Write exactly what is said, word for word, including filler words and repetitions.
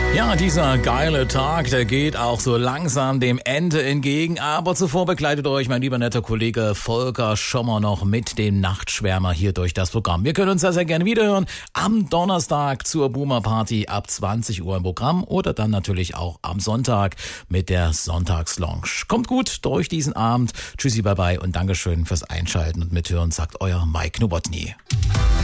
Ja, dieser geile Tag, der geht auch so langsam dem Ende entgegen. Aber zuvor begleitet euch mein lieber netter Kollege Volker Schommer noch mit dem Nachtschwärmer hier durch das Programm. Wir können uns sehr, sehr gerne wiederhören am Donnerstag zur Boomer Party ab zwanzig Uhr im Programm oder dann natürlich auch am Sonntag mit der Sonntagslounge. Kommt gut durch diesen Abend. Tschüssi, bye bye und Dankeschön fürs Einschalten und Mithören, sagt euer Mike Nowotny.